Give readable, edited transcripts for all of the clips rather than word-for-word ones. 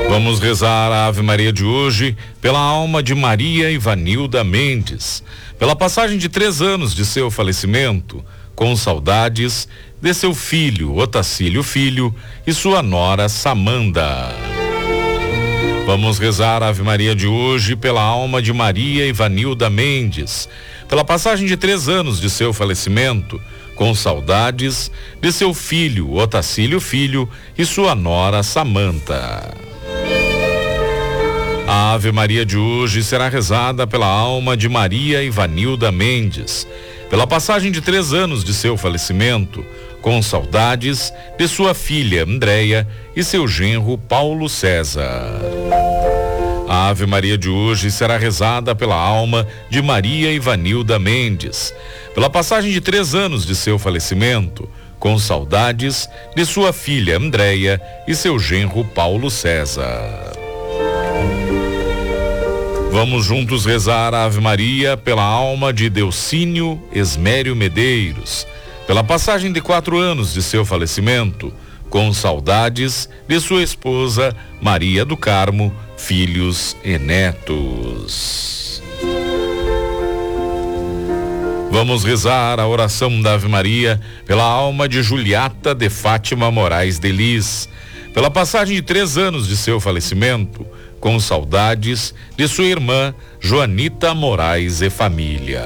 Vamos rezar a Ave Maria de hoje pela alma de Maria Ivanilda Mendes, pela passagem de 3 anos de seu falecimento, com saudades de seu filho Otacílio Filho e sua nora Samanda. Vamos rezar a Ave Maria de hoje pela alma de Maria Ivanilda Mendes, pela passagem de 3 anos de seu falecimento, com saudades de seu filho Otacílio Filho e sua nora Samanta. A Ave Maria de hoje será rezada pela alma de Maria Ivanilda Mendes, pela passagem de 3 anos de seu falecimento, com saudades de sua filha Andréia e seu genro Paulo César. A Ave Maria de hoje será rezada pela alma de Maria Ivanilda Mendes, pela passagem de 3 anos de seu falecimento, com saudades de sua filha Andréia e seu genro Paulo César. Vamos juntos rezar a Ave Maria pela alma de Delcínio Esmério Medeiros, pela passagem de 4 anos de seu falecimento, com saudades de sua esposa Maria do Carmo, filhos e netos. Vamos rezar a oração da Ave Maria pela alma de Juliata de Fátima Moraes de Lis, pela passagem de 3 anos de seu falecimento, com saudades de sua irmã Joanita Moraes e família.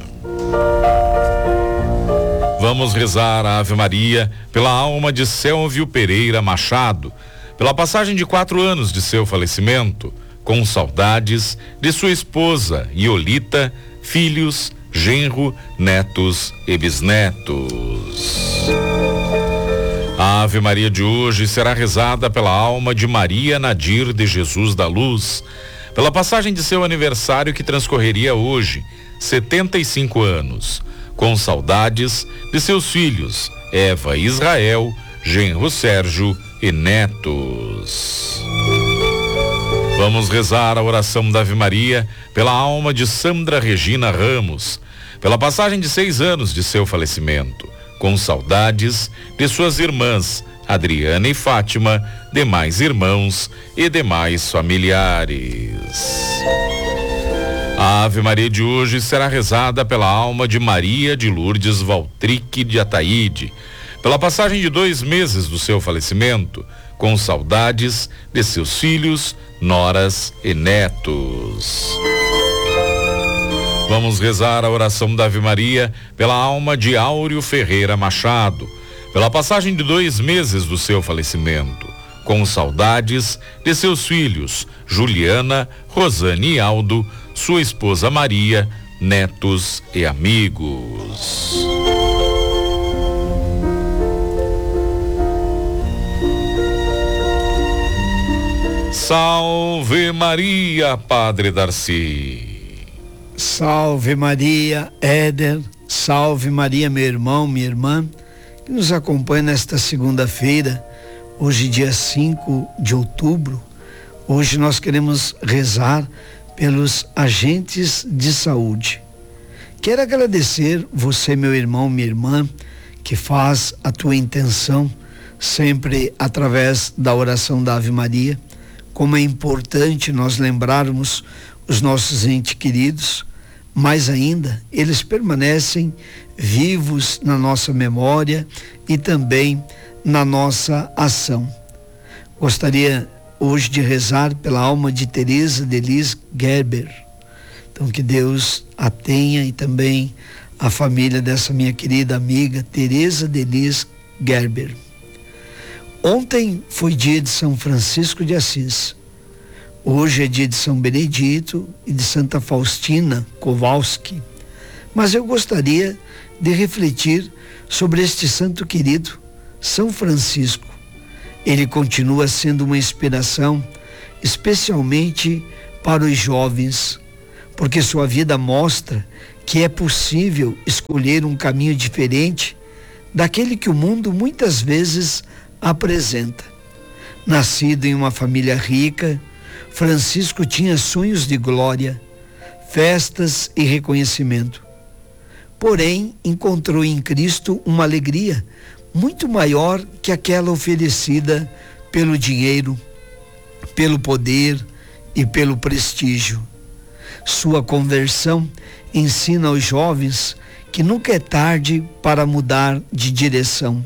Vamos rezar a Ave Maria pela alma de Sélvio Pereira Machado, pela passagem de 4 anos de seu falecimento, com saudades de sua esposa Iolita, filhos, genro, netos e bisnetos. A Ave Maria de hoje será rezada pela alma de Maria Nadir de Jesus da Luz, pela passagem de seu aniversário que transcorreria hoje, 75 anos, com saudades de seus filhos, Eva e Israel, genro Sérgio e netos. Vamos rezar a oração da Ave Maria pela alma de Sandra Regina Ramos, pela passagem de 6 anos de seu falecimento, com saudades de suas irmãs Adriana e Fátima, demais irmãos e demais familiares. A Ave Maria de hoje será rezada pela alma de Maria de Lourdes Valtrique de Ataíde, pela passagem de 2 meses do seu falecimento, com saudades de seus filhos, noras e netos. Vamos rezar a oração da Ave Maria pela alma de Áureo Ferreira Machado, pela passagem de 2 meses do seu falecimento, com saudades de seus filhos, Juliana, Rosane e Aldo, sua esposa Maria, netos e amigos. Salve Maria, Padre Darcy. Salve Maria, Éder. Salve Maria, meu irmão, minha irmã, que nos acompanha nesta segunda-feira, hoje dia 5 de outubro. Hoje nós queremos rezar pelos agentes de saúde. Quero agradecer você, meu irmão, minha irmã, que faz a tua intenção sempre através da oração da Ave Maria. Como é importante nós lembrarmos os nossos entes queridos, mais ainda, eles permanecem vivos na nossa memória e também na nossa ação. Gostaria hoje de rezar pela alma de Teresa de Lis Gerber. Então, que Deus a tenha e também a família dessa minha querida amiga Teresa de Lis Gerber. Ontem foi dia de São Francisco de Assis. Hoje é dia de São Benedito e de Santa Faustina Kowalski. Mas eu gostaria de refletir sobre este santo querido, São Francisco. Ele continua sendo uma inspiração, especialmente para os jovens, porque sua vida mostra que é possível escolher um caminho diferente daquele que o mundo muitas vezes apresenta. Nascido em uma família rica, Francisco tinha sonhos de glória, festas e reconhecimento. Porém, encontrou em Cristo uma alegria muito maior que aquela oferecida pelo dinheiro, pelo poder e pelo prestígio. Sua conversão ensina aos jovens que nunca é tarde para mudar de direção.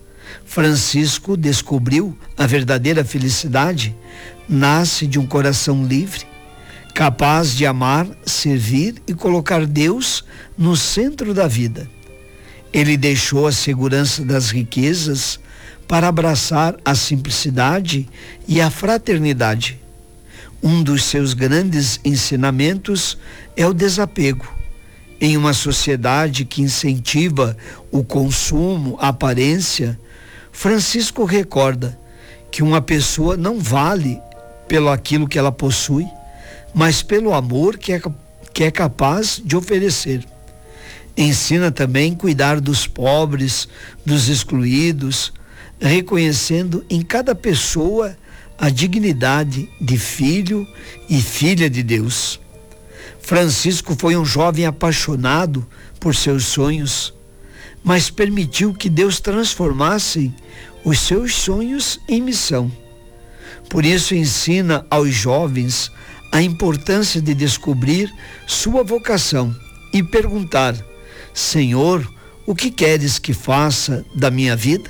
Francisco descobriu a verdadeira felicidade nasce de um coração livre, capaz de amar, servir e colocar Deus no centro da vida. Ele deixou a segurança das riquezas para abraçar a simplicidade e a fraternidade. Um dos seus grandes ensinamentos é o desapego. Em uma sociedade que incentiva o consumo, a aparência, Francisco recorda que uma pessoa não vale pelo aquilo que ela possui, mas pelo amor que é capaz de oferecer. Ensina também cuidar dos pobres, dos excluídos, reconhecendo em cada pessoa a dignidade de filho e filha de Deus. Francisco foi um jovem apaixonado por seus sonhos, mas permitiu que Deus transformasse os seus sonhos em missão. Por isso ensina aos jovens a importância de descobrir sua vocação e perguntar: Senhor, o que queres que faça da minha vida?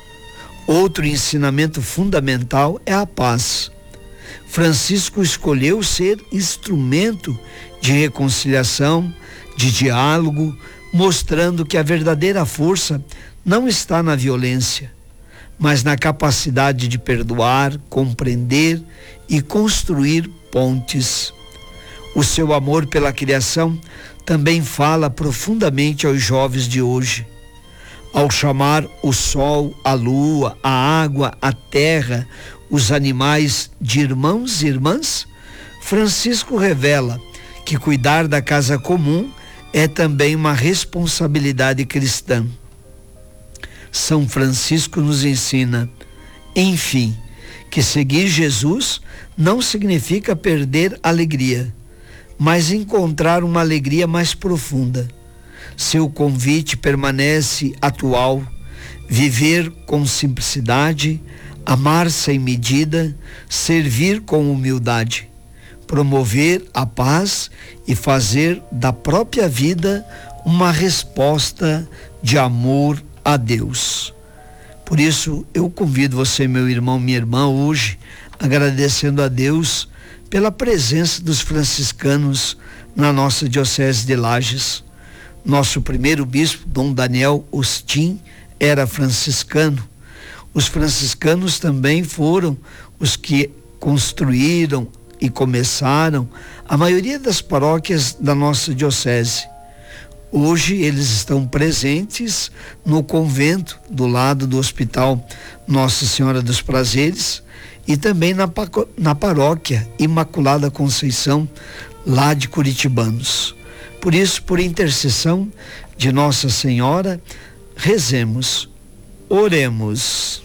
Outro ensinamento fundamental é a paz. Francisco escolheu ser instrumento de reconciliação, de diálogo, mostrando que a verdadeira força não está na violência, mas na capacidade de perdoar, compreender e construir pontes. O seu amor pela criação também fala profundamente aos jovens de hoje. Ao chamar o sol, a lua, a água, a terra, os animais de irmãos e irmãs, Francisco revela que cuidar da casa comum é também uma responsabilidade cristã. São Francisco nos ensina, enfim, que seguir Jesus não significa perder alegria, mas encontrar uma alegria mais profunda. Seu convite permanece atual: viver com simplicidade, amar sem medida, servir com humildade, promover a paz e fazer da própria vida uma resposta de amor a Deus. Por isso eu convido você, meu irmão, minha irmã, hoje, agradecendo a Deus pela presença dos franciscanos na nossa diocese de Lages. Nosso primeiro bispo, Dom Daniel Ostin, era franciscano. Os franciscanos também foram os que construíram e começaram a maioria das paróquias da nossa diocese. Hoje eles estão presentes no convento do lado do Hospital Nossa Senhora dos Prazeres e também na paróquia Imaculada Conceição, lá de Curitibanos. Por isso, por intercessão de Nossa Senhora, rezemos, oremos.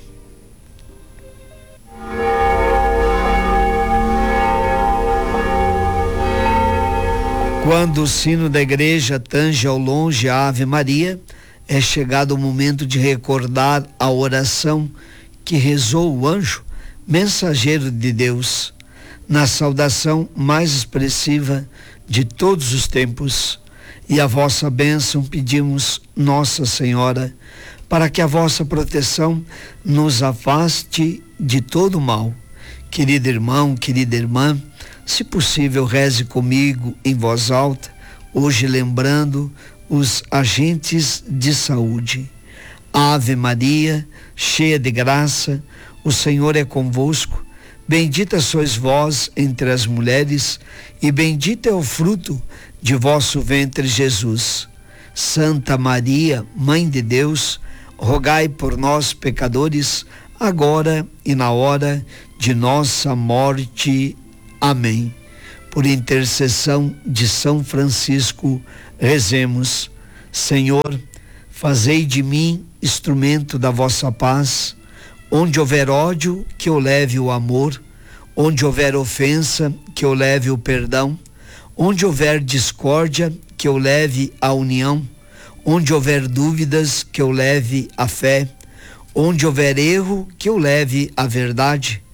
Quando o sino da igreja tange ao longe a Ave Maria, é chegado o momento de recordar a oração que rezou o anjo, mensageiro de Deus, na saudação mais expressiva de todos os tempos. E a vossa bênção pedimos, Nossa Senhora, para que a vossa proteção nos afaste de todo mal. Querido irmão, querida irmã, se possível, reze comigo em voz alta, hoje lembrando os agentes de saúde. Ave Maria, cheia de graça, o Senhor é convosco. Bendita sois vós entre as mulheres, e bendito é o fruto de vosso ventre, Jesus. Santa Maria, Mãe de Deus, rogai por nós, pecadores, agora e na hora de nossa morte. Amém. Por intercessão de São Francisco, rezemos. Senhor, fazei de mim instrumento da vossa paz. Onde houver ódio, que eu leve o amor. Onde houver ofensa, que eu leve o perdão. Onde houver discórdia, que eu leve a união. Onde houver dúvidas, que eu leve a fé. Onde houver erro, que eu leve a verdade.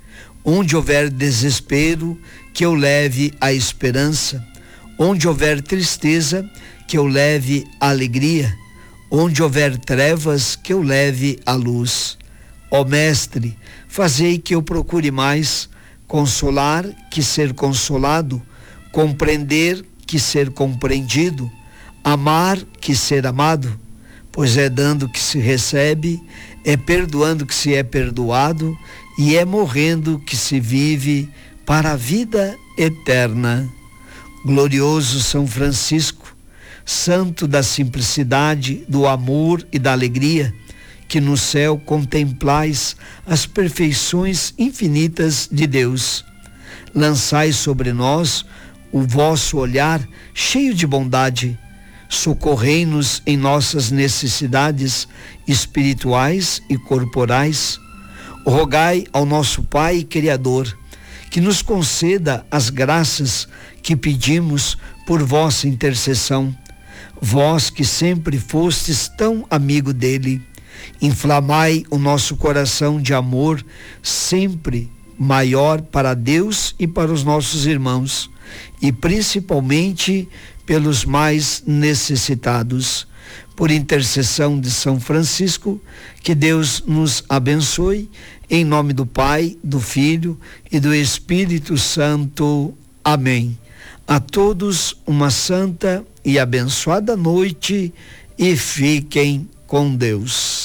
Onde houver desespero, que eu leve a esperança. Onde houver tristeza, que eu leve a alegria. Onde houver trevas, que eu leve a luz. Ó Mestre, fazei que eu procure mais consolar que ser consolado, compreender que ser compreendido, amar que ser amado, pois é dando que se recebe, é perdoando que se é perdoado e é morrendo que se vive para a vida eterna. Glorioso São Francisco, santo da simplicidade, do amor e da alegria, que no céu contemplais as perfeições infinitas de Deus. Lançai sobre nós o vosso olhar cheio de bondade, socorrei-nos em nossas necessidades espirituais e corporais. Rogai ao nosso Pai Criador que nos conceda as graças que pedimos por vossa intercessão, vós que sempre fostes tão amigo dele. Inflamai o nosso coração de amor sempre maior para Deus e para os nossos irmãos, e principalmente pelos mais necessitados. Por intercessão de São Francisco, que Deus nos abençoe, em nome do Pai, do Filho e do Espírito Santo. Amém. A todos uma santa e abençoada noite e fiquem com Deus.